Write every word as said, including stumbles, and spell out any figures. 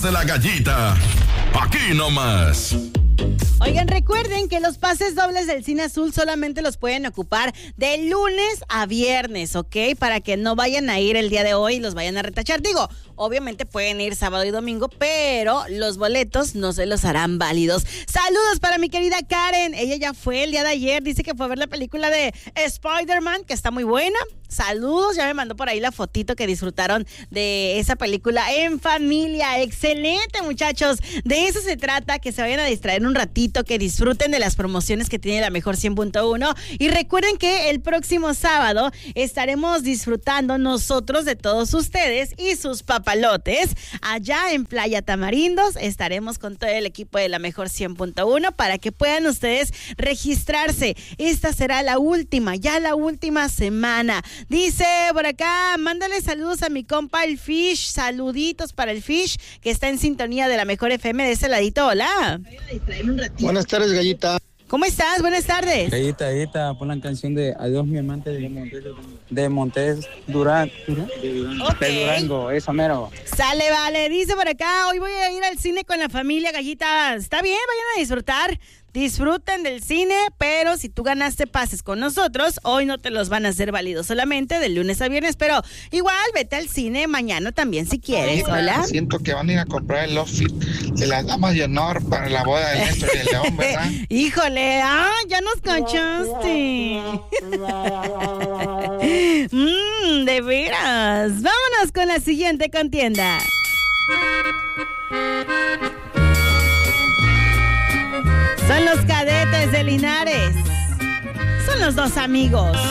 de la Gallita. Aquí nomás. Oigan, recuerden que los pases dobles del Cine Azul solamente los pueden ocupar de lunes a viernes, ¿ok? Para que no vayan a ir el día de hoy y los vayan a retachar. Digo, obviamente pueden ir sábado y domingo, pero los boletos no se los harán válidos. Saludos para mi querida Karen. Ella ya fue el día de ayer. Dice que fue a ver la película de Spider-Man, que está muy buena. Saludos, ya me mandó por ahí la fotito que disfrutaron de esa película en familia. Excelente, muchachos. De eso se trata, que se vayan a distraer un ratito, que disfruten de las promociones que tiene la Mejor cien punto uno. Y recuerden que el próximo sábado estaremos disfrutando nosotros de todos ustedes y sus papalotes. Allá en Playa Tamarindos estaremos con todo el equipo de la Mejor cien punto uno para que puedan ustedes registrarse. Esta será la última, ya la última semana. Dice por acá, mándale saludos a mi compa el Fish, saluditos para el Fish, que está en sintonía de la Mejor F M de ese ladito. Hola. Buenas tardes, Gallita. ¿Cómo estás? Buenas tardes. Gallita, Gallita, pon la canción de Adiós mi amante de Montes, de Montes Durán, Durán, de, Durango. Okay. De Durango, eso mero. Sale, vale, dice por acá, hoy voy a ir al cine con la familia, Gallita. Está bien, vayan a disfrutar. Disfruten del cine, pero si tú ganaste pases con nosotros, hoy no te los van a hacer válidos, solamente de lunes a viernes, pero igual vete al cine mañana también si quieres. Hola. Siento que van a ir a comprar el outfit de las damas de honor para la boda de Néstor y el León, ¿verdad? Híjole, ah, ya nos cachaste. mm, de veras. Vámonos con la siguiente contienda. Son los Cadetes de Linares. Son los dos amigos.